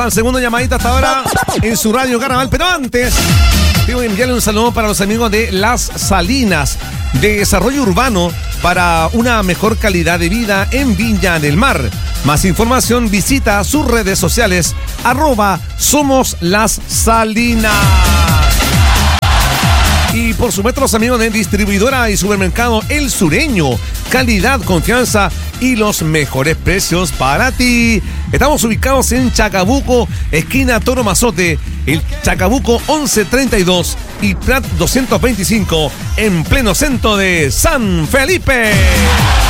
al segundo llamadita hasta ahora en su radio Carnaval. Pero antes, tengo que enviarle un saludo para los amigos de Las Salinas, de desarrollo urbano para una mejor calidad de vida en Viña del Mar. Más información, visita sus redes sociales, @SomosLasSalinas. Y por supuesto los amigos de distribuidora y supermercado El Sureño, calidad, confianza y los mejores precios para ti. Estamos ubicados en Chacabuco, esquina Toro Mazote, el Chacabuco 1132 y Prat 225, en pleno centro de San Felipe.